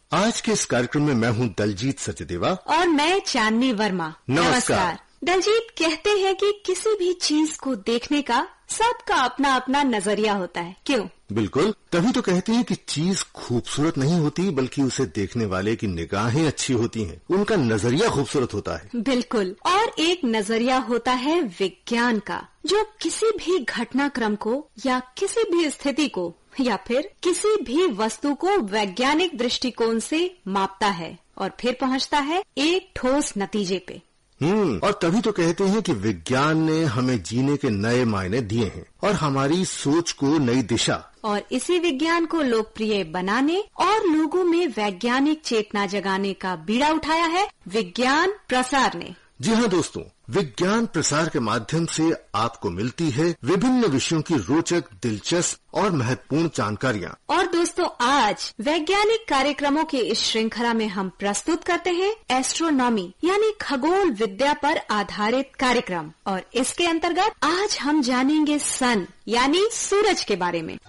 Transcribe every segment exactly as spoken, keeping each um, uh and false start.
आज के इस कार्यक्रम में मैं हूँ दलजीत सचदेवा और मैं चांदनी वर्मा। नमस्कार। दलजीत, कहते हैं कि किसी भी चीज को देखने का सबका अपना अपना नजरिया होता है, क्यों? बिल्कुल, तभी तो कहते हैं कि चीज खूबसूरत नहीं होती बल्कि उसे देखने वाले की निगाहें अच्छी होती हैं, उनका नजरिया खूबसूरत होता है। बिल्कुल। और एक नजरिया होता है विज्ञान का, जो किसी भी घटनाक्रम को या किसी भी स्थिति को या फिर किसी भी वस्तु को वैज्ञानिक दृष्टिकोण से मापता है और फिर पहुंचता है एक ठोस नतीजे पे। हम्म और तभी तो कहते हैं कि विज्ञान ने हमें जीने के नए मायने दिए हैं और हमारी सोच को नई दिशा। और इसी विज्ञान को लोकप्रिय बनाने और लोगों में वैज्ञानिक चेतना जगाने का बीड़ा उठाया है विज्ञान प्रसार ने। जी हाँ दोस्तों, विज्ञान प्रसार के माध्यम से आपको मिलती है विभिन्न विषयों की रोचक, दिलचस्प और महत्वपूर्ण जानकारियाँ। और दोस्तों, आज वैज्ञानिक कार्यक्रमों के इस श्रृंखला में हम प्रस्तुत करते हैं एस्ट्रोनॉमी यानी खगोल विद्या पर आधारित कार्यक्रम। और इसके अंतर्गत आज हम जानेंगे सन यानी सूरज के बारे में।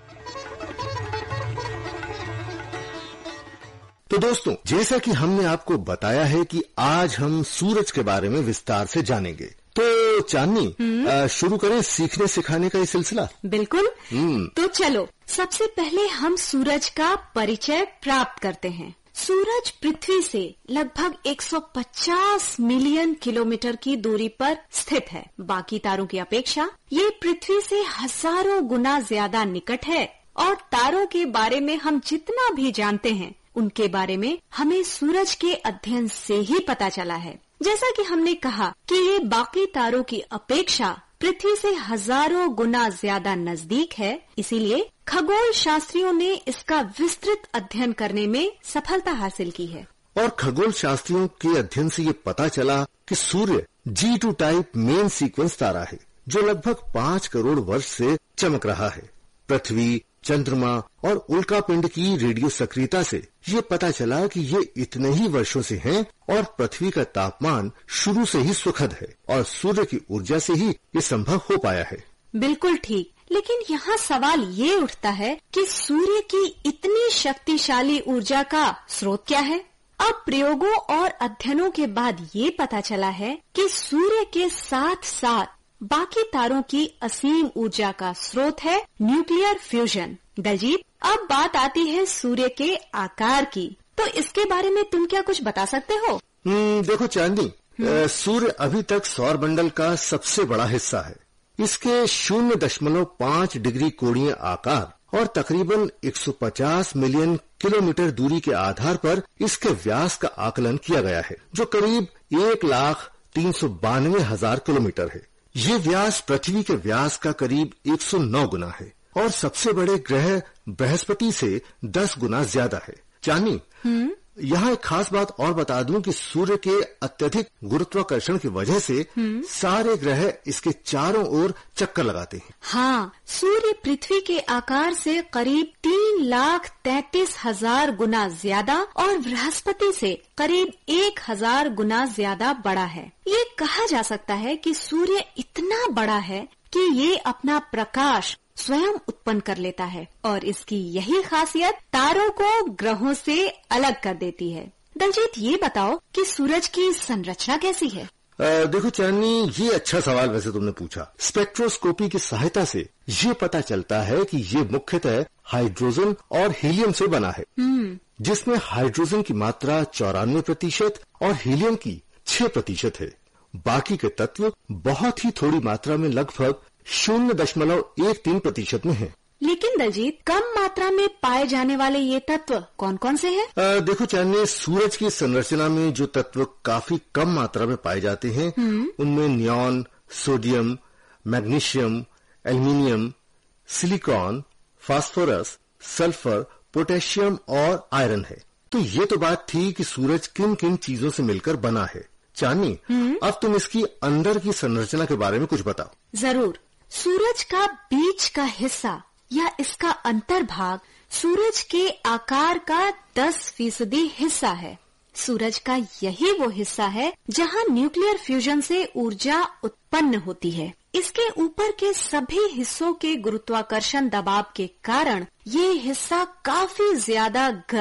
तो दोस्तों, जैसा कि हमने आपको बताया है कि आज हम सूरज के बारे में विस्तार से जानेंगे, तो चांदनी शुरू करें सीखने सिखाने का ये सिलसिला। बिल्कुल। तो चलो, सबसे पहले हम सूरज का परिचय प्राप्त करते हैं। सूरज पृथ्वी से लगभग एक सौ पचास मिलियन किलोमीटर की दूरी पर स्थित है। बाकी तारों की अपेक्षा ये पृथ्वी से हजारों गुना ज्यादा निकट है और तारों के बारे में हम जितना भी जानते हैं उनके बारे में हमें सूरज के अध्ययन से ही पता चला है। जैसा कि हमने कहा कि ये बाकी तारों की अपेक्षा पृथ्वी से हजारों गुना ज्यादा नजदीक है, इसीलिए खगोल शास्त्रियों ने इसका विस्तृत अध्ययन करने में सफलता हासिल की है। और खगोल शास्त्रियों के अध्ययन से ये पता चला कि सूर्य जी टू टाइप मेन सीक्वेंस तारा है, जो लगभग पाँच करोड़ वर्ष से चमक रहा है। पृथ्वी, चंद्रमा और उल्कापिंड की रेडियो सक्रियता से ये पता चला कि ये इतने ही वर्षों से हैं और पृथ्वी का तापमान शुरू से ही सुखद है और सूर्य की ऊर्जा से ही ये संभव हो पाया है। बिल्कुल ठीक। लेकिन यहाँ सवाल ये उठता है कि सूर्य की इतनी शक्तिशाली ऊर्जा का स्रोत क्या है? अब प्रयोगों और अध्ययनों के बाद ये पता चला है कि सूर्य के साथ साथ बाकी तारों की असीम ऊर्जा का स्रोत है न्यूक्लियर फ्यूजन। दलजीत, अब बात आती है सूर्य के आकार की, तो इसके बारे में तुम क्या कुछ बता सकते हो? हम्म देखो चांदनी, सूर्य अभी तक सौर मंडल का सबसे बड़ा हिस्सा है। इसके शून्य दशमलव पाँच डिग्री कोणीय आकार और तकरीबन एक सौ पचास मिलियन किलोमीटर दूरी के आधार पर इसके व्यास का आकलन किया गया है, जो करीब एक लाख तीन सौ बानवे हजार किलोमीटर है। ये व्यास पृथ्वी के व्यास का करीब एक सौ नौ गुना है और सबसे बड़े ग्रह बृहस्पति से दस गुना ज्यादा है। चांदनी, यहाँ एक खास बात और बता दूं कि सूर्य के अत्यधिक गुरुत्वाकर्षण की वजह से सारे ग्रह इसके चारों ओर चक्कर लगाते हैं। हाँ, सूर्य पृथ्वी के आकार से करीब तीन लाख तैतीस हजार गुना ज्यादा और बृहस्पति से करीब एक हजार गुना ज्यादा बड़ा है। ये कहा जा सकता है कि सूर्य इतना बड़ा है कि ये अपना प्रकाश स्वयं उत्पन्न कर लेता है और इसकी यही खासियत तारों को ग्रहों से अलग कर देती है। दलजीत, ये बताओ कि सूरज की संरचना कैसी है? आ, देखो चांदनी, ये अच्छा सवाल वैसे तुमने पूछा। स्पेक्ट्रोस्कोपी की सहायता से ये पता चलता है कि ये मुख्यतः हाइड्रोजन और हीलियम से बना है, जिसमें हाइड्रोजन की मात्रा चौरानवे प्रतिशत और हीलियम की छह प्रतिशत है। बाकी के तत्व बहुत ही थोड़ी मात्रा में लगभग शून्य दशमलव एक तीन प्रतिशत में है। लेकिन दलजीत, कम मात्रा में पाए जाने वाले ये तत्व कौन कौन से हैं? देखो चांदनी, सूरज की संरचना में जो तत्व काफी कम मात्रा में पाए जाते हैं उनमें neon, sodium, magnesium, aluminium, silicon, phosphorus, sulphur, potassium और आयरन है। तो ये तो बात थी कि सूरज किन किन चीजों से मिलकर बना है। चांदनी, अब तुम इसकी अंदर की संरचना के बारे में कुछ बताओ। जरूर। सूरज का बीच का हिस्सा या इसका अंतर्भाग सूरज के आकार का दस फीसदी हिस्सा है। सूरज का यही वो हिस्सा है जहां न्यूक्लियर फ्यूजन से ऊर्जा उत्पन्न होती है। इसके ऊपर के सभी हिस्सों के गुरुत्वाकर्षण दबाव के कारण ये हिस्सा काफी ज्यादा गर्म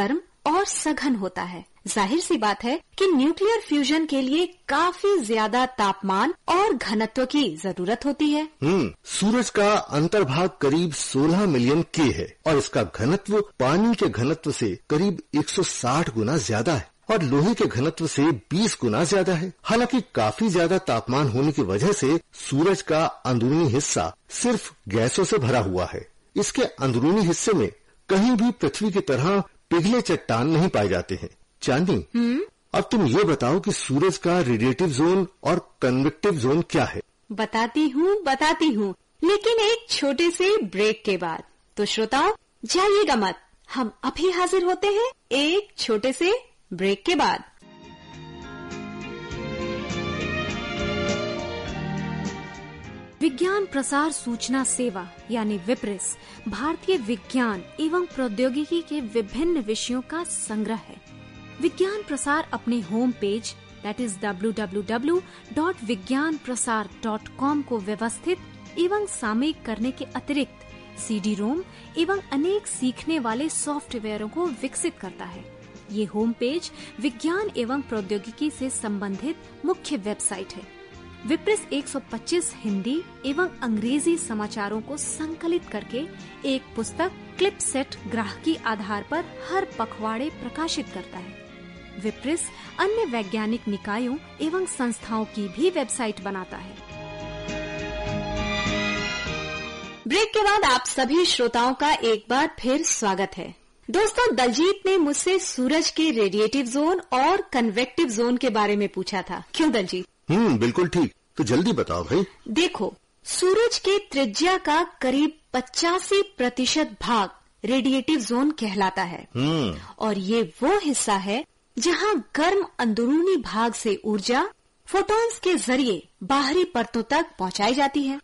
और सघन होता है। जाहिर सी बात है कि न्यूक्लियर फ्यूजन के लिए काफी ज्यादा तापमान और घनत्व की जरूरत होती है। हम्म सूरज का अंतर्भाग करीब सोलह मिलियन के है और इसका घनत्व पानी के घनत्व से करीब एक सौ साठ गुना ज्यादा है और लोहे के घनत्व से बीस गुना ज्यादा है। हालांकि काफी ज्यादा तापमान होने की वजह से सूरज का अंदरूनी हिस्सा सिर्फ गैसों से भरा हुआ है। इसके अंदरूनी हिस्से में कहीं भी पृथ्वी की तरह पिघले चट्टान नहीं पाए जाते हैं। चांदी, अब तुम ये बताओ कि सूरज का रेडिएटिव जोन और कन्वेक्टिव जोन क्या है? बताती हूँ बताती हूँ लेकिन एक छोटे से ब्रेक के बाद। तो श्रोताओं, जाइएगा मत, हम अभी हाजिर होते हैं एक छोटे से ब्रेक के बाद। विज्ञान प्रसार सूचना सेवा यानी विप्रिस भारतीय विज्ञान एवं प्रौद्योगिकी के विभिन्न विषयों का संग्रह है। विज्ञान प्रसार अपने home page that is W W W dot विज्ञान प्रसार डॉट कॉम को व्यवस्थित एवं सामयिक करने के अतिरिक्त सीडी रोम एवं अनेक सीखने वाले सॉफ्टवेयरों को विकसित करता है। ये होम पेज विज्ञान एवं प्रौद्योगिकी से संबंधित मुख्य वेबसाइट है। विप्रिस एक सौ पच्चीस हिंदी एवं अंग्रेजी समाचारों को संकलित करके एक पुस्तक क्लिप सेट ग्राहकी आधार पर हर पखवाड़े प्रकाशित करता है। विप्रिस अन्य वैज्ञानिक निकायों एवं संस्थाओं की भी वेबसाइट बनाता है। ब्रेक के बाद आप सभी श्रोताओं का एक बार फिर स्वागत है। दोस्तों, दलजीत ने मुझसे सूरज के रेडिएटिव जोन और कन्वेक्टिव जोन के बारे में पूछा था। क्यों दलजीत? हम्म बिल्कुल ठीक, तो जल्दी बताओ भाई। देखो, सूरज के त्रिज्या का करीब पचासी प्रतिशत भाग रेडिएटिव जोन कहलाता है और ये वो हिस्सा है जहाँ गर्म अंदरूनी भाग से ऊर्जा फोटॉन्स के जरिए बाहरी परतों तक पहुँचाई जाती है।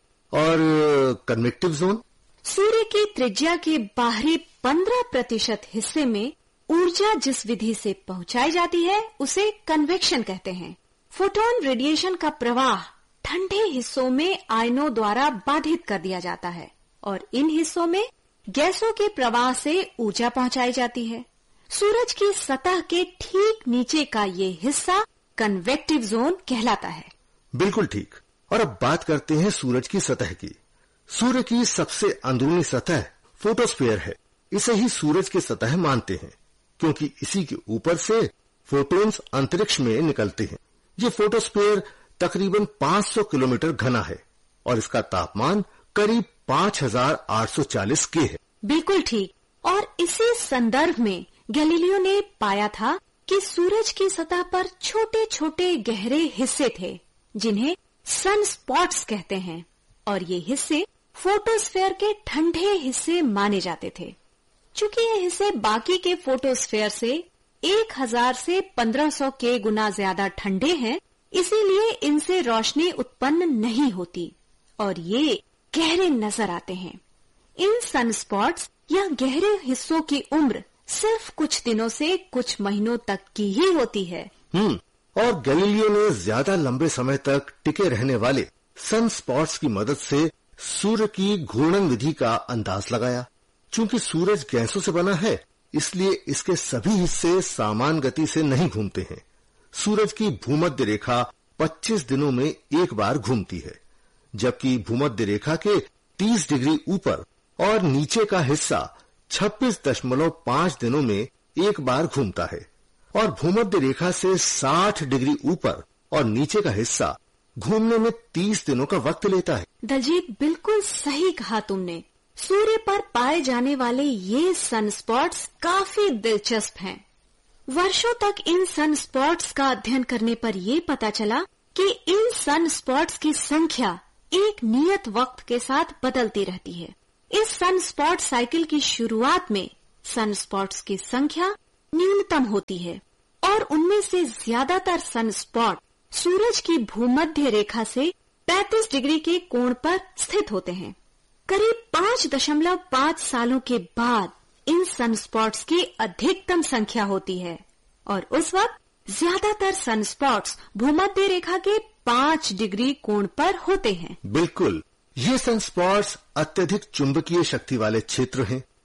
और कन्वेक्टिव जोन? सूर्य की त्रिज्या के बाहरी पंद्रह प्रतिशत हिस्से में ऊर्जा जिस विधि से पहुँचाई जाती है उसे कन्वेक्शन कहते हैं। फोटोन रेडिएशन का प्रवाह ठंडे हिस्सों में आयनों द्वारा बाधित कर दिया जाता है और इन हिस्सों में गैसों के प्रवाह से ऊर्जा पहुंचाई जाती है। सूरज की सतह के ठीक नीचे का ये हिस्सा कन्वेक्टिव जोन कहलाता है। बिल्कुल ठीक। और अब बात करते हैं सूरज की सतह की। सूर्य की सबसे अंदरूनी सतह फोटोस्फीयर है। इसे ही सूरज की सतह मानते हैं क्योंकि इसी के ऊपर से फोटोन्स अंतरिक्ष में निकलते हैं। ये फोटोस्फीयर तकरीबन पाँच सौ किलोमीटर घना है और इसका तापमान करीब पाँच हजार आठ सौ चालीस के है। बिल्कुल ठीक। और इसी संदर्भ में गैलीलियो ने पाया था कि सूरज की सतह पर छोटे छोटे गहरे हिस्से थे जिन्हें सन स्पॉट्स कहते हैं और ये हिस्से फोटोस्फीयर के ठंडे हिस्से माने जाते थे। चूंकि ये हिस्से बाकी के फोटोस्फीयर से एक हजार से पंद्रह सौ के गुना ज्यादा ठंडे हैं, इसीलिए इनसे रोशनी उत्पन्न नहीं होती और ये गहरे नजर आते हैं। इन सनस्पॉट्स या गहरे हिस्सों की उम्र सिर्फ कुछ दिनों से कुछ महीनों तक की ही होती है। हम्म और गैलीलियो ने ज्यादा लंबे समय तक टिके रहने वाले सनस्पॉट्स की मदद से सूर्य की घूर्णन विधि का अंदाज लगाया। चूंकि सूरज गैसों से बना है, इसलिए इसके सभी हिस्से समान गति से नहीं घूमते हैं। सूरज की भूमध्य रेखा पच्चीस दिनों में एक बार घूमती है, जबकि भूमध्य रेखा के तीस डिग्री ऊपर और नीचे का हिस्सा छब्बीस दशमलव पाँच दिनों में एक बार घूमता है और भूमध्य रेखा से साठ डिग्री ऊपर और नीचे का हिस्सा घूमने में तीस दिनों का वक्त लेता है। दलजीत, बिल्कुल सही कहा तुमने। सूर्य पर पाए जाने वाले ये सनस्पॉट्स काफी दिलचस्प हैं। वर्षों तक इन सनस्पॉट्स का अध्ययन करने पर ये पता चला कि इन सनस्पॉट्स की संख्या एक नियत वक्त के साथ बदलती रहती है। इस सनस्पॉट साइकिल की शुरुआत में सनस्पॉट्स की संख्या न्यूनतम होती है और उनमें से ज्यादातर सनस्पॉट सूरज की भूमध्य रेखा से पैंतीस डिग्री के कोण पर स्थित होते हैं। करीब पाँच दशमलव पाँच सालों के बाद इन सनस्पॉट्स की अधिकतम संख्या होती है और उस वक्त ज्यादातर सनस्पॉट्स भूमध्य रेखा के पाँच डिग्री कोण पर होते हैं। बिल्कुल, ये सनस्पॉट्स अत्यधिक चुंबकीय शक्ति वाले क्षेत्र हैं।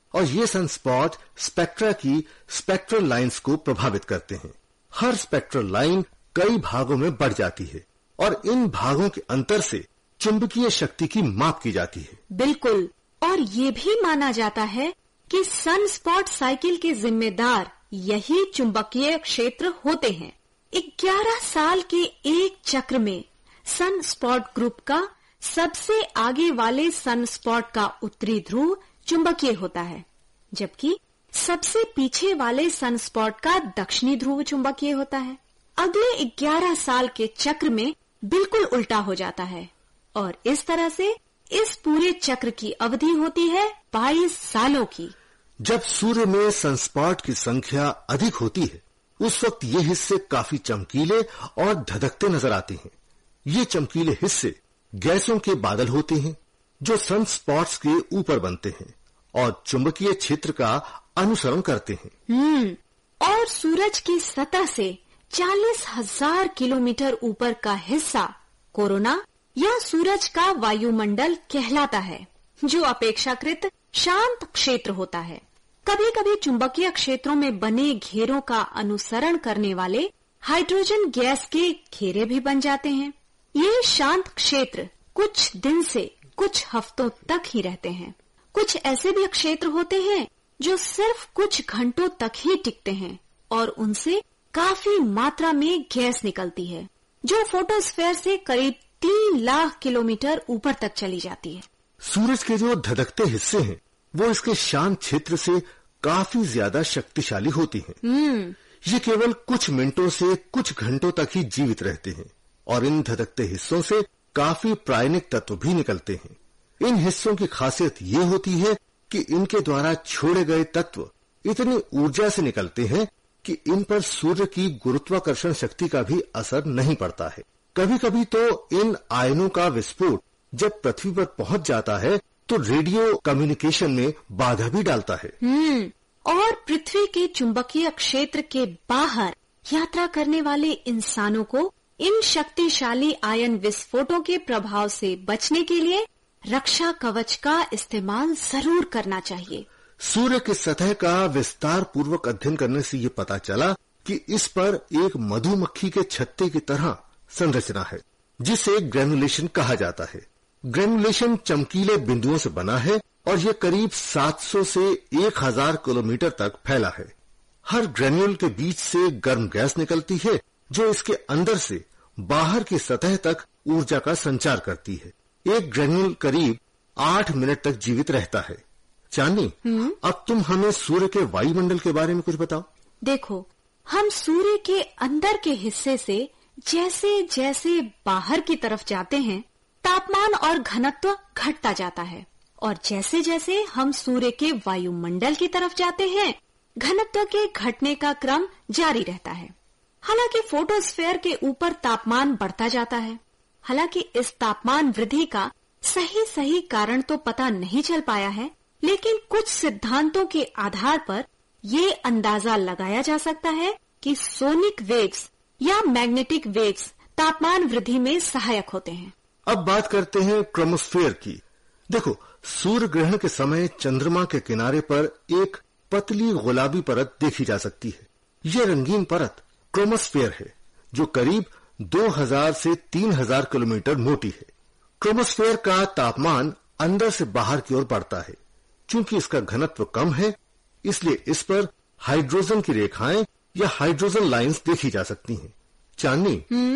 और ये सनस्पॉट स्पेक्ट्रा की स्पेक्ट्रल लाइंस को प्रभावित करते हैं। हर स्पेक्ट्रल लाइन कई भागों में बढ़ जाती है और इन भागों के अंतर से चुंबकीय शक्ति की माप की जाती है। बिल्कुल, और ये भी माना जाता है कि सनस्पॉट साइकिल के जिम्मेदार यही चुंबकीय क्षेत्र होते हैं। ग्यारह साल के एक चक्र में सनस्पॉट ग्रुप का सबसे आगे वाले सनस्पॉट का उत्तरी ध्रुव चुंबकीय होता है, जबकि सबसे पीछे वाले सनस्पॉट का दक्षिणी ध्रुव चुंबकीय होता है। अगले ग्यारह साल के चक्र में बिल्कुल उल्टा हो जाता है और इस तरह से इस पूरे चक्र की अवधि होती है बाईस सालों की। जब सूर्य में सनस्पॉट की संख्या अधिक होती है, उस वक्त ये हिस्से काफी चमकीले और धधकते नजर आते हैं। ये चमकीले हिस्से गैसों के बादल होते हैं जो सनस्पॉट्स के ऊपर बनते हैं और चुंबकीय क्षेत्र का अनुसरण करते हैं। हम्म, और सूरज की सतह से चालीस हजार किलोमीटर ऊपर का हिस्सा कोरोना या सूरज का वायुमंडल कहलाता है, जो अपेक्षाकृत शांत क्षेत्र होता है। कभी कभी चुंबकीय क्षेत्रों में बने घेरों का अनुसरण करने वाले हाइड्रोजन गैस के घेरे भी बन जाते हैं। ये शांत क्षेत्र कुछ दिन से कुछ हफ्तों तक ही रहते हैं। कुछ ऐसे भी क्षेत्र होते हैं जो सिर्फ कुछ घंटों तक ही टिकते हैं और उनसे काफी मात्रा में गैस निकलती है, जो फोटोस्फीयर से करीब तीन लाख किलोमीटर ऊपर तक चली जाती है। सूरज के जो धधकते हिस्से हैं, वो इसके शांत क्षेत्र से काफी ज्यादा शक्तिशाली होती हैं। ये केवल कुछ मिनटों से कुछ घंटों तक ही जीवित रहते हैं और इन धधकते हिस्सों से काफी प्रायनिक तत्व भी निकलते हैं। इन हिस्सों की खासियत ये होती है कि इनके द्वारा छोड़े गए तत्व इतनी ऊर्जा से निकलते हैं कि इन पर सूर्य की गुरुत्वाकर्षण शक्ति का भी असर नहीं पड़ता है। कभी कभी तो इन आयनों का विस्फोट जब पृथ्वी पर पहुंच जाता है तो रेडियो कम्युनिकेशन में बाधा भी डालता है। हम्म, और पृथ्वी के चुंबकीय क्षेत्र के बाहर यात्रा करने वाले इंसानों को इन शक्तिशाली आयन विस्फोटों के प्रभाव से बचने के लिए रक्षा कवच का इस्तेमाल जरूर करना चाहिए। सूर्य की सतह का विस्तार पूर्वक अध्ययन करने से ये पता चला कि इस पर एक मधुमक्खी के छत्ते की तरह संरचना है, जिसे ग्रेनुलेशन कहा जाता है। ग्रेनुलेशन चमकीले बिंदुओं से बना है और ये करीब सात सौ से एक हज़ार किलोमीटर तक फैला है। हर ग्रेन्यूल के बीच से गर्म गैस निकलती है जो इसके अंदर से बाहर की सतह तक ऊर्जा का संचार करती है। एक ग्रेन्यूल करीब आठ मिनट तक जीवित रहता है। चांदनी, अब तुम हमें सूर्य के वायुमंडल के बारे में कुछ बताओ। देखो, हम सूर्य के अंदर के हिस्से से जैसे जैसे बाहर की तरफ जाते हैं, तापमान और घनत्व घटता जाता है और जैसे जैसे हम सूर्य के वायुमंडल की तरफ जाते हैं, घनत्व के घटने का क्रम जारी रहता है। हालांकि फोटोस्फीयर के ऊपर तापमान बढ़ता जाता है। हालांकि इस तापमान वृद्धि का सही सही कारण तो पता नहीं चल पाया है, लेकिन कुछ सिद्धांतों के आधार पर ये अंदाजा लगाया जा सकता है कि सोनिक वेव्स या मैग्नेटिक वेव्स तापमान वृद्धि में सहायक होते हैं। अब बात करते हैं क्रोमोस्फीयर की। देखो, सूर्य ग्रहण के समय चंद्रमा के किनारे पर एक पतली गुलाबी परत देखी जा सकती है। यह रंगीन परत क्रोमोस्फीयर है, जो करीब दो हज़ार से तीन हज़ार किलोमीटर मोटी है। क्रोमोस्फीयर का तापमान अंदर से बाहर की ओर बढ़ता है। चूंकि इसका घनत्व कम है, इसलिए इस पर हाइड्रोजन की रेखाएं या हाइड्रोजन लाइंस देखी जा सकती हैं। चांदनी,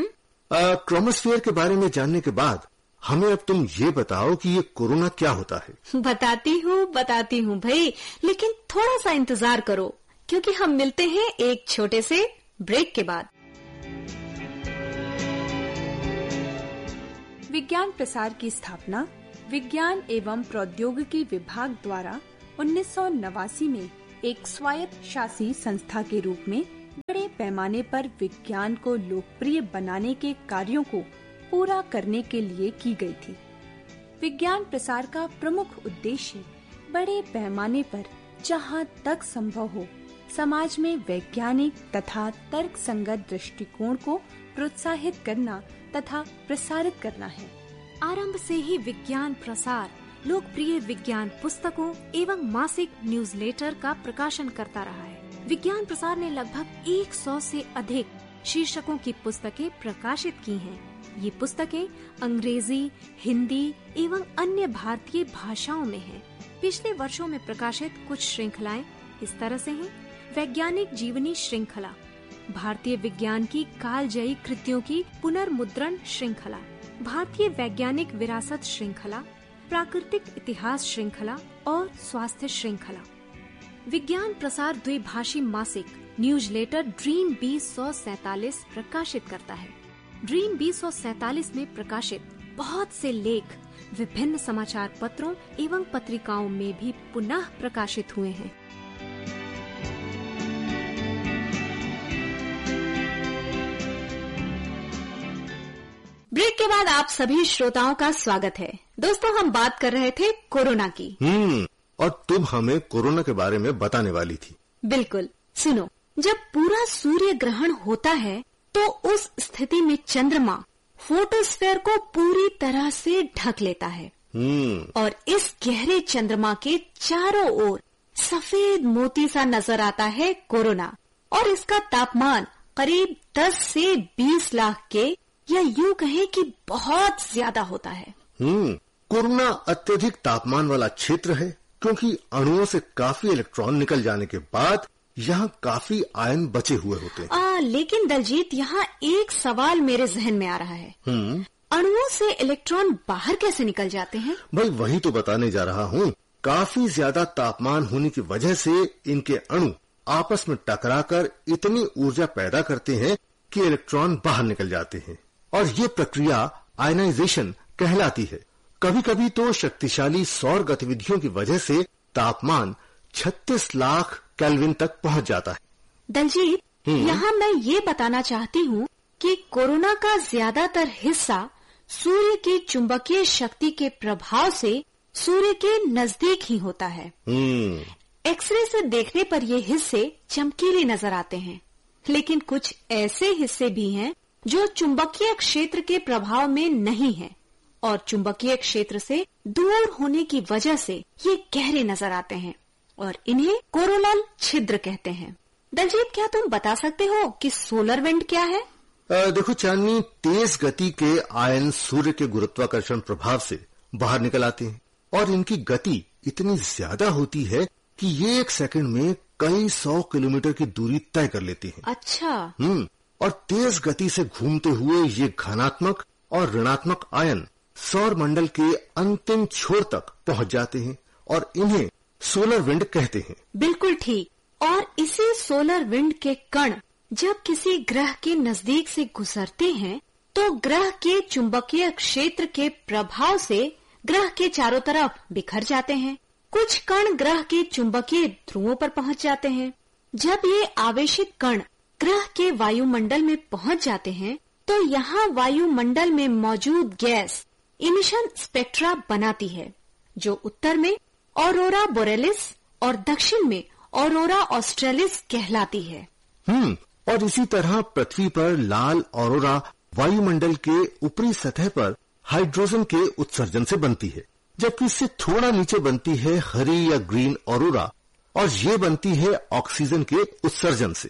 क्रोमोस्फीयर के बारे में जानने के बाद हमें अब तुम ये बताओ कि ये कोरोना क्या होता है। बताती हूँ बताती हूँ भाई, लेकिन थोड़ा सा इंतजार करो, क्योंकि हम मिलते हैं एक छोटे से ब्रेक के बाद। विज्ञान प्रसार की स्थापना विज्ञान एवं प्रौद्योगिकी विभाग द्वारा उन्नीस सौ नवासी में एक स्वायत्त शासी संस्था के रूप में बड़े पैमाने पर विज्ञान को लोकप्रिय बनाने के कार्यों को पूरा करने के लिए की गई थी। विज्ञान प्रसार का प्रमुख उद्देश्य बड़े पैमाने पर जहाँ तक संभव हो समाज में वैज्ञानिक तथा तर्क संगत दृष्टिकोण को प्रोत्साहित करना तथा प्रसारित करना है। आरंभ से ही विज्ञान प्रसार लोकप्रिय विज्ञान पुस्तकों एवं मासिक न्यूज़लेटर का प्रकाशन करता रहा है। विज्ञान प्रसार ने लगभग सौ से अधिक शीर्षकों की पुस्तकें प्रकाशित की हैं। ये पुस्तकें अंग्रेजी, हिंदी एवं अन्य भारतीय भाषाओं में हैं। पिछले वर्षों में प्रकाशित कुछ श्रृंखलाएं इस तरह से हैं: वैज्ञानिक जीवनी श्रृंखला, भारतीय विज्ञान की कालजयी कृतियों की पुनर्मुद्रण श्रृंखला, भारतीय वैज्ञानिक विरासत श्रृंखला, प्राकृतिक इतिहास श्रृंखला और स्वास्थ्य श्रृंखला। विज्ञान प्रसार द्विभाषी मासिक न्यूज़लेटर ड्रीम बीस सौ सैतालीस प्रकाशित करता है। ड्रीम बीस सौ सैतालीस में प्रकाशित बहुत से लेख विभिन्न समाचार पत्रों एवं पत्रिकाओं में भी पुनः प्रकाशित हुए हैं। ब्रेक के बाद आप सभी श्रोताओं का स्वागत है। दोस्तों, हम बात कर रहे थे कोरोना की। हम्म और तुम हमें कोरोना के बारे में बताने वाली थी। बिल्कुल। सुनो, जब पूरा सूर्य ग्रहण होता है तो उस स्थिति में चंद्रमा फोटोस्फेयर को पूरी तरह से ढक लेता है और इस गहरे चंद्रमा के चारों ओर सफेद मोती सा नजर आता है कोरोना, और इसका तापमान करीब दस से बीस लाख के या यूं कहें कि बहुत ज्यादा होता है। हम्म कोरोना अत्यधिक तापमान वाला क्षेत्र है क्योंकि अणुओं से काफी इलेक्ट्रॉन निकल जाने के बाद यहाँ काफी आयन बचे हुए होते हैं। आ, लेकिन दलजीत, यहाँ एक सवाल मेरे जहन में आ रहा है। हम्म अणुओं से इलेक्ट्रॉन बाहर कैसे निकल जाते हैं? भाई वही तो बताने जा रहा हूँ। काफी ज्यादा तापमान होने की वजह से इनके अणु आपस में टकराकर इतनी ऊर्जा पैदा करते हैं कि इलेक्ट्रॉन बाहर निकल जाते हैं, और ये प्रक्रिया आयनाइजेशन कहलाती है। कभी कभी तो शक्तिशाली सौर गतिविधियों की वजह से तापमान छत्तीस लाख केल्विन तक पहुंच जाता है। दलजीत, यहाँ मैं ये बताना चाहती हूँ कि कोरोना का ज्यादातर हिस्सा सूर्य की चुंबकीय शक्ति के प्रभाव से सूर्य के नजदीक ही होता है। एक्सरे से देखने पर ये हिस्से चमकीले नजर आते हैं, लेकिन कुछ ऐसे हिस्से भी हैं जो चुंबकीय क्षेत्र के प्रभाव में नहीं है और चुंबकीय क्षेत्र से दूर होने की वजह से ये गहरे नजर आते हैं और इन्हें कोरोनल छिद्र कहते हैं। दलजीत, क्या तुम बता सकते हो कि सोलर विंड क्या है? आ, देखो चांदनी, तेज गति के आयन सूर्य के गुरुत्वाकर्षण प्रभाव से बाहर निकल आते हैं और इनकी गति इतनी ज्यादा होती है कि ये एक सेकंड में कई सौ किलोमीटर की दूरी तय कर लेती हैं। अच्छा। हम्म और तेज गति से घूमते हुए ये घनात्मक और ऋणात्मक आयन सौर मंडल के अंतिम छोर तक पहुंच जाते हैं और इन्हें सोलर विंड कहते हैं। बिल्कुल ठीक। और इसी सोलर विंड के कण जब किसी ग्रह के नजदीक से गुजरते हैं तो ग्रह के चुंबकीय क्षेत्र के प्रभाव से ग्रह के चारों तरफ बिखर जाते हैं। कुछ कण ग्रह के चुंबकीय ध्रुवों पर पहुंच जाते हैं। जब ये आवेशित कण ग्रह के वायुमंडल में पहुंच जाते हैं तो यहाँ वायुमंडल में मौजूद गैस इमिशन स्पेक्ट्रा बनाती है, जो उत्तर में ऑरोरा बोरेलिस और दक्षिण में ऑरोरा ऑस्ट्रेलिस कहलाती है। हम्म और इसी तरह पृथ्वी पर लाल ऑरोरा वायुमंडल के ऊपरी सतह पर हाइड्रोजन के उत्सर्जन से बनती है, जबकि इससे थोड़ा नीचे बनती है हरी या ग्रीन ऑरोरा, और ये बनती है ऑक्सीजन के उत्सर्जन से।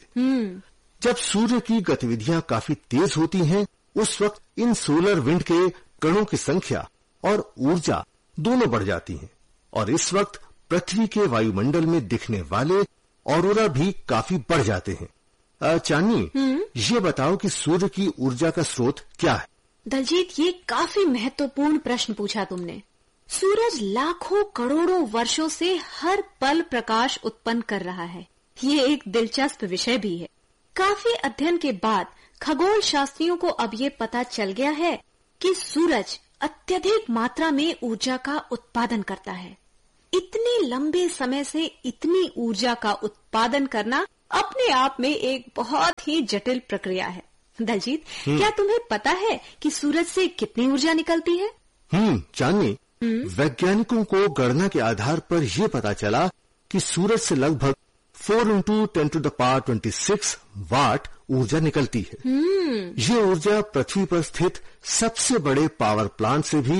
जब सूर्य की गतिविधियां काफी तेज होती हैं, उस वक्त इन सोलर विंड के कणों की संख्या और ऊर्जा दोनों बढ़ जाती हैं, और इस वक्त पृथ्वी के वायुमंडल में दिखने वाले ऑरोरा भी काफी बढ़ जाते हैं। चांदनी, ये बताओ कि सूर्य की ऊर्जा का स्रोत क्या है? दलजीत, ये काफी महत्वपूर्ण प्रश्न पूछा तुमने। सूरज लाखों करोड़ों वर्षों से हर पल प्रकाश उत्पन्न कर रहा है। ये एक दिलचस्प विषय भी है। काफी अध्ययन के बाद खगोल शास्त्रियों को अब ये पता चल गया है कि सूरज अत्यधिक मात्रा में ऊर्जा का उत्पादन करता है। इतने लंबे समय से इतनी ऊर्जा का उत्पादन करना अपने आप में एक बहुत ही जटिल प्रक्रिया है। दलजीत, क्या तुम्हें पता है कि सूरज से कितनी ऊर्जा निकलती है? हम्म चांदनी, वैज्ञानिकों को गणना के आधार पर यह पता चला कि सूरज से लगभग four into ten to the power twenty six वाट ऊर्जा निकलती है। ये ऊर्जा पृथ्वी पर स्थित सबसे बड़े पावर प्लांट से भी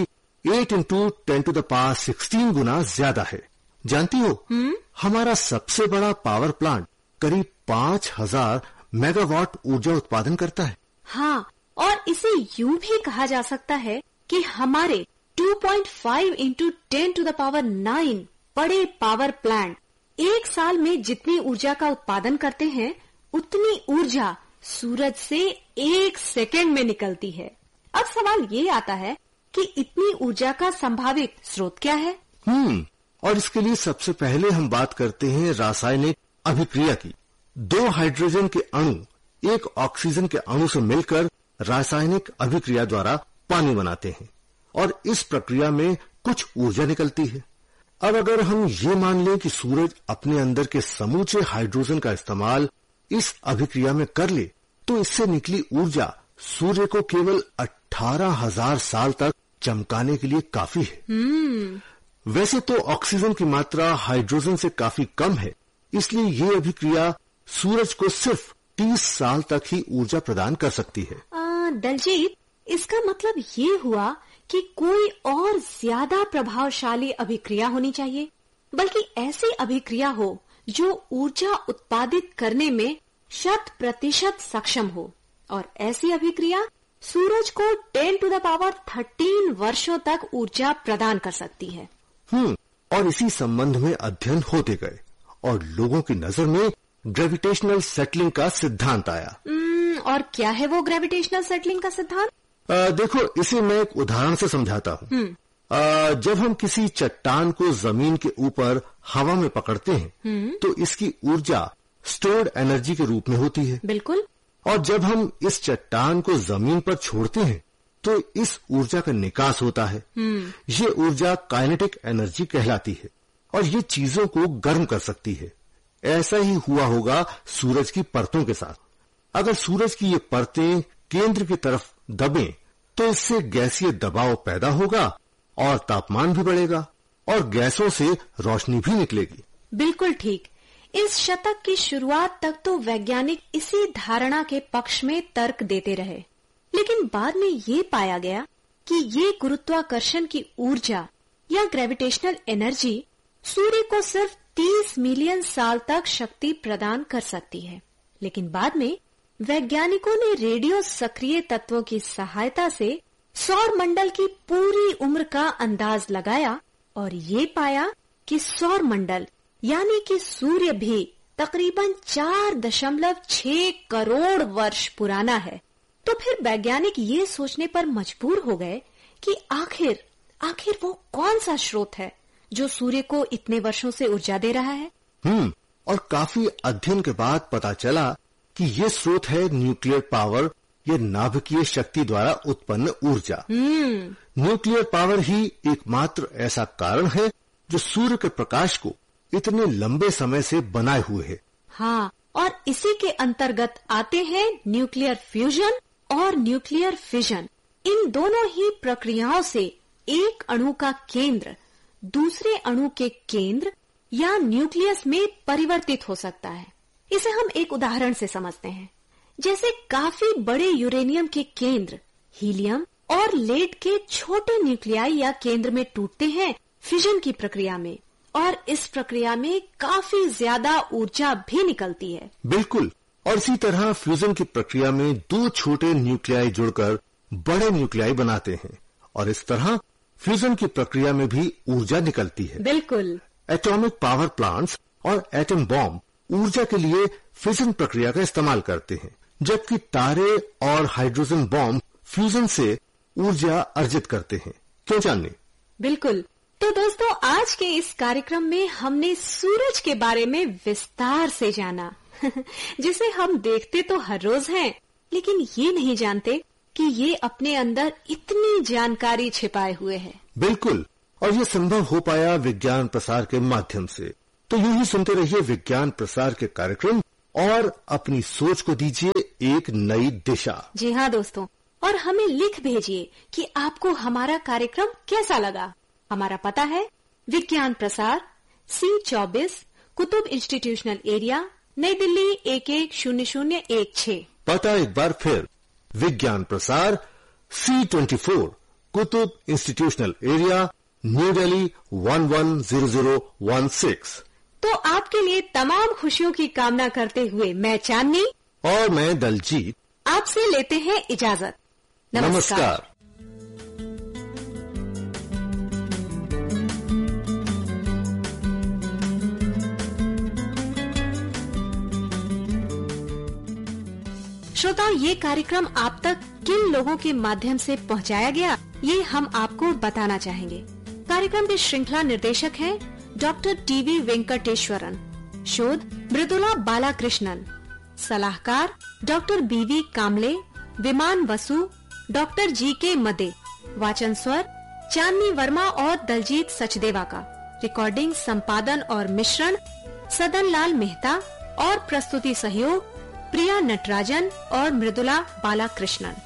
eight into ten to the power sixteen गुना ज्यादा है। जानती हो, हुँ? हमारा सबसे बड़ा पावर प्लांट करीब पांच हजार मेगावाट ऊर्जा उत्पादन करता है। हाँ, और इसे यूं भी कहा जा सकता है कि हमारे two point five into ten to the power nine बड़े पावर प्लांट एक साल में जितनी ऊर्जा का उत्पादन करते हैं, उतनी ऊर्जा सूरज से एक सेकेंड में निकलती है। अब सवाल ये आता है कि इतनी ऊर्जा का संभावित स्रोत क्या है? हम्म और इसके लिए सबसे पहले हम बात करते हैं रासायनिक अभिक्रिया की। दो हाइड्रोजन के अणु एक ऑक्सीजन के अणु से मिलकर रासायनिक अभिक्रिया द्वारा पानी बनाते हैं और इस प्रक्रिया में कुछ ऊर्जा निकलती है। अब अगर हम ये मान लें कि सूरज अपने अंदर के समूचे हाइड्रोजन का इस्तेमाल इस अभिक्रिया में कर ले, तो इससे निकली ऊर्जा सूर्य को केवल अठारह हजार साल तक चमकाने के लिए काफी है। hmm. वैसे तो ऑक्सीजन की मात्रा हाइड्रोजन से काफी कम है, इसलिए ये अभिक्रिया सूरज को सिर्फ तीस साल तक ही ऊर्जा प्रदान कर सकती है। आ, दलजीत, इसका मतलब ये हुआ कि कोई और ज्यादा प्रभावशाली अभिक्रिया होनी चाहिए, बल्कि ऐसी अभिक्रिया हो जो ऊर्जा उत्पादित करने में शत प्रतिशत सक्षम हो, और ऐसी अभिक्रिया सूरज को ten to the power thirteen वर्षों तक ऊर्जा प्रदान कर सकती है। हम्म और इसी संबंध में अध्ययन होते गए और लोगों की नजर में ग्रेविटेशनल सेटलिंग का सिद्धांत आया। hmm, और क्या है वो ग्रेविटेशनल सेटलिंग का सिद्धांत? आ, देखो, इसे मैं एक उदाहरण से समझाता हूँ। hmm. जब हम किसी चट्टान को जमीन के ऊपर हवा में पकड़ते हैं, hmm. तो इसकी ऊर्जा स्टोर्ड एनर्जी के रूप में होती है। बिल्कुल। और जब हम इस चट्टान को जमीन पर छोड़ते हैं, तो इस ऊर्जा का निकास होता है। hmm. ये ऊर्जा काइनेटिक एनर्जी कहलाती है और ये चीजों को गर्म कर सकती है। ऐसा ही हुआ होगा सूरज की परतों के साथ। अगर सूरज की ये परतें केंद्र की तरफ दबें, तो इससे गैसीय दबाव पैदा होगा और तापमान भी बढ़ेगा और गैसों से रोशनी भी निकलेगी। बिल्कुल ठीक। इस शतक की शुरुआत तक तो वैज्ञानिक इसी धारणा के पक्ष में तर्क देते रहे, लेकिन बाद में ये पाया गया कि ये गुरुत्वाकर्षण की ऊर्जा या ग्रेविटेशनल एनर्जी सूर्य को सिर्फ तीस मिलियन साल तक शक्ति प्रदान कर सकती है। लेकिन बाद में वैज्ञानिकों ने रेडियो सक्रिय तत्वों की सहायता से सौर मंडल की पूरी उम्र का अंदाज लगाया और ये पाया कि सौर मंडल यानी कि सूर्य भी तकरीबन चार दशमलव छह करोड़ वर्ष पुराना है। तो फिर वैज्ञानिक ये सोचने पर मजबूर हो गए कि आखिर आखिर वो कौन सा स्रोत है जो सूर्य को इतने वर्षों से ऊर्जा दे रहा है। हम्म और काफी अध्ययन के बाद पता चला कि ये स्रोत है न्यूक्लियर पावर या नाभिकीय शक्ति द्वारा उत्पन्न ऊर्जा। न्यूक्लियर पावर ही एकमात्र ऐसा कारण है जो सूर्य के प्रकाश को इतने लंबे समय से बनाए हुए है। हाँ, और इसी के अंतर्गत आते हैं न्यूक्लियर फ्यूजन और न्यूक्लियर फिजन। इन दोनों ही प्रक्रियाओं से एक अणु का केंद्र दूसरे अणु के केंद्र या न्यूक्लियस में परिवर्तित हो सकता है। इसे हम एक उदाहरण से समझते हैं। जैसे काफी बड़े यूरेनियम के केंद्र हीलियम और लेड के छोटे न्यूक्लियाई या केंद्र में टूटते हैं फिजन की प्रक्रिया में, और इस प्रक्रिया में काफी ज्यादा ऊर्जा भी निकलती है। बिल्कुल। और इसी तरह फ्यूजन की प्रक्रिया में दो छोटे न्यूक्लियाई जुड़कर बड़े न्यूक्लियाई बनाते हैं और इस तरह फ्यूजन की प्रक्रिया में भी ऊर्जा निकलती है। बिल्कुल। एटॉमिक पावर प्लांट्स और एटम बॉम्ब ऊर्जा के लिए फिजन प्रक्रिया का इस्तेमाल करते हैं, जबकि तारे और हाइड्रोजन बॉम्ब फ्यूजन से ऊर्जा अर्जित करते हैं। क्यों जानने? बिल्कुल। तो दोस्तों, आज के इस कार्यक्रम में हमने सूरज के बारे में विस्तार से जाना जिसे हम देखते तो हर रोज हैं, लेकिन ये नहीं जानते कि ये अपने अंदर इतनी जानकारी छिपाए हुए है। बिल्कुल। और ये संभव हो पाया विज्ञान प्रसार के माध्यम से। तो यूं ही सुनते रहिए विज्ञान प्रसार के कार्यक्रम और अपनी सोच को दीजिए एक नई दिशा। जी हाँ दोस्तों, और हमें लिख भेजिए कि आपको हमारा कार्यक्रम कैसा लगा। हमारा पता है विज्ञान प्रसार, सी चौबीस, कुतुब इंस्टीट्यूशनल एरिया, नई दिल्ली एक एक शून्य शून्य एक छह। पता एक बार फिर, विज्ञान प्रसार, C twenty four, Qutub institutional area, new Delhi one one zero zero one six. तो आपके लिए तमाम खुशियों की कामना करते हुए मैं चांदनी और मैं दलजीत आपसे लेते हैं इजाजत। नमस्कार, नमस्कार। श्रोताओं, ये कार्यक्रम आप तक किन लोगों के माध्यम से पहुंचाया गया, ये हम आपको बताना चाहेंगे। कार्यक्रम के श्रृंखला निर्देशक हैं डॉक्टर टीवी वेंकटेश्वरन, शोध मृदुला बालाकृष्णन, सलाहकार डॉक्टर बीवी कामले, विमान वसु डॉक्टर जी के मदे, वाचन स्वर चांदनी वर्मा और दलजीत सचदेवा का, रिकॉर्डिंग संपादन और मिश्रण सदन लाल मेहता और प्रस्तुति सहयोग प्रिया नटराजन और मृदुला बालाकृष्णन।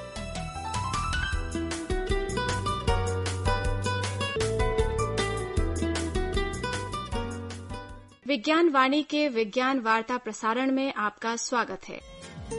विज्ञान वाणी के विज्ञान वार्ता प्रसारण में आपका स्वागत है।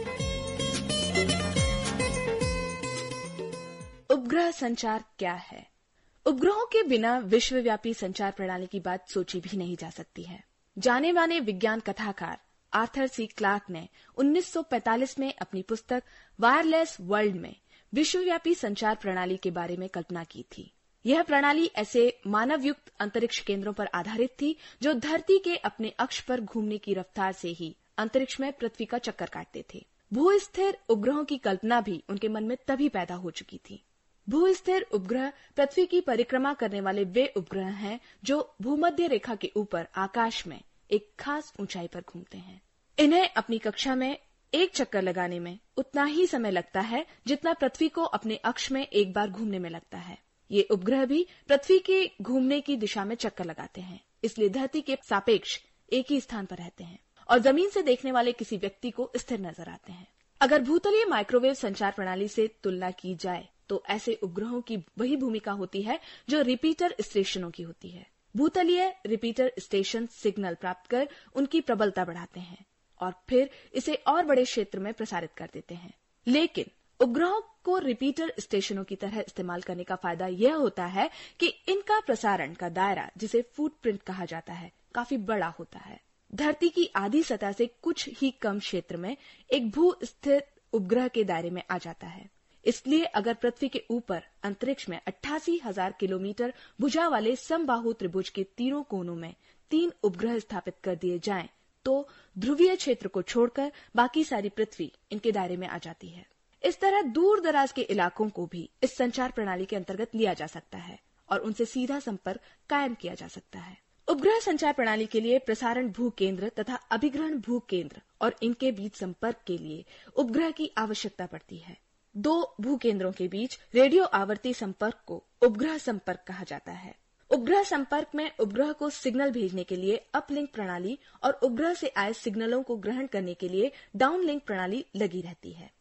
उपग्रह संचार क्या है? उपग्रहों के बिना विश्वव्यापी संचार प्रणाली की बात सोची भी नहीं जा सकती है। जाने माने विज्ञान कथाकार आर्थर सी क्लार्क ने उन्नीस सौ पैंतालीस में अपनी पुस्तक वायरलेस वर्ल्ड में विश्वव्यापी संचार प्रणाली के बारे में कल्पना की थी। यह प्रणाली ऐसे मानव युक्त अंतरिक्ष केंद्रों पर आधारित थी जो धरती के अपने अक्ष पर घूमने की रफ्तार से ही अंतरिक्ष में पृथ्वी का चक्कर काटते थे। भू-स्थिर उपग्रहों की कल्पना भी उनके मन में तभी पैदा हो चुकी थी। भू-स्थिर उपग्रह पृथ्वी की परिक्रमा करने वाले वे उपग्रह हैं जो भूमध्य रेखा के ऊपर आकाश में एक खास ऊंचाई पर घूमते हैं। इन्हें अपनी कक्षा में एक चक्कर लगाने में उतना ही समय लगता है जितना पृथ्वी को अपने अक्ष में एक बार घूमने में लगता है। ये उपग्रह भी पृथ्वी के घूमने की दिशा में चक्कर लगाते हैं, इसलिए धरती के सापेक्ष एक ही स्थान पर रहते हैं और जमीन से देखने वाले किसी व्यक्ति को स्थिर नजर आते हैं। अगर भूतलीय माइक्रोवेव संचार प्रणाली से तुलना की जाए तो ऐसे उपग्रहों की वही भूमिका होती है जो रिपीटर स्टेशनों की होती है। भूतलीय रिपीटर स्टेशन सिग्नल प्राप्त कर उनकी प्रबलता बढ़ाते हैं और फिर इसे और बड़े क्षेत्र में प्रसारित कर देते हैं। लेकिन उपग्रहों को रिपीटर स्टेशनों की तरह इस्तेमाल करने का फायदा यह होता है कि इनका प्रसारण का दायरा, जिसे फुटप्रिंट कहा जाता है, काफी बड़ा होता है। धरती की आधी सतह से कुछ ही कम क्षेत्र में एक भू स्थिर उपग्रह के दायरे में आ जाता है। इसलिए अगर पृथ्वी के ऊपर अंतरिक्ष में अट्ठासी हजार किलोमीटर भुजा वाले समबाहु त्रिभुज के तीनों कोनों में तीन उपग्रह स्थापित कर दिए जाएं, तो ध्रुवीय क्षेत्र को छोड़कर बाकी सारी पृथ्वी इनके दायरे में आ जाती है। इस तरह दूर दराज के इलाकों को भी इस संचार प्रणाली के अंतर्गत लिया जा सकता है और उनसे सीधा संपर्क कायम किया जा सकता है। उपग्रह संचार प्रणाली के लिए प्रसारण भू केंद्र तथा अभिग्रहण भू केंद्र और इनके बीच संपर्क के लिए उपग्रह की आवश्यकता पड़ती है। दो भू केंद्रों के बीच रेडियो आवर्ती संपर्क को उपग्रह संपर्क कहा जाता है। उपग्रह संपर्क में उपग्रह को सिग्नल भेजने के लिए अपलिंक प्रणाली और उपग्रह से आए सिग्नलों को ग्रहण करने के लिए डाउनलिंक प्रणाली लगी रहती है।